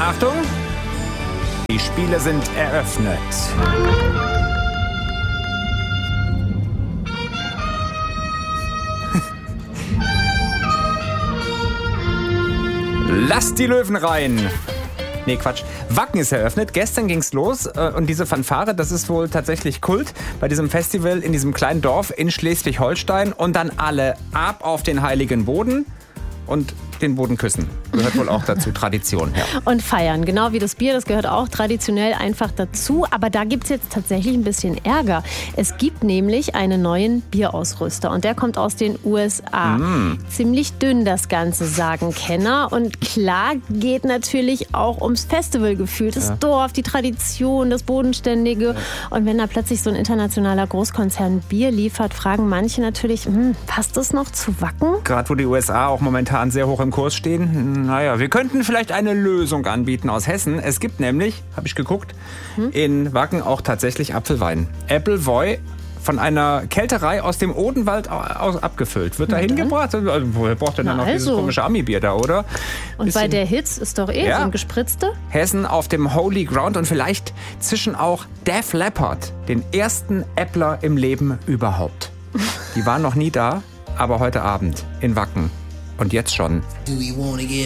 Achtung, die Spiele sind eröffnet. Lasst die Löwen rein! Nee, Quatsch. Wacken ist eröffnet. Gestern ging's los und diese Fanfare, das ist wohl tatsächlich Kult bei diesem Festival in diesem kleinen Dorf in Schleswig-Holstein und dann alle ab auf den heiligen Boden und den Boden küssen. Gehört wohl auch dazu, Tradition. Ja. Und feiern, genau wie das Bier, das gehört auch traditionell einfach dazu. Aber da gibt es jetzt tatsächlich ein bisschen Ärger. Es gibt nämlich einen neuen Bierausrüster und der kommt aus den USA. Ziemlich dünn das Ganze, sagen Kenner. Und klar geht natürlich auch ums Festivalgefühl, das Dorf, die Tradition, das Bodenständige. Und wenn da plötzlich so ein internationaler Großkonzern Bier liefert, fragen manche natürlich, passt das noch zu Wacken? Gerade wo die USA auch momentan sehr hoch im Kurs stehen. Naja, wir könnten vielleicht eine Lösung anbieten aus Hessen. Es gibt nämlich, habe ich geguckt, in Wacken auch tatsächlich Apfelwein. Appleboy von einer Kelterei aus dem Odenwald abgefüllt. Wird da hingebracht? Also, woher braucht denn dann noch dieses komische Ami-Bier da, oder? Und bei der Hitze ist doch so ein gespritzte. Hessen auf dem Holy Ground und vielleicht zischen auch Def Leppard, den ersten Äppler im Leben überhaupt. Die waren noch nie da, aber heute Abend in Wacken. Und jetzt schon.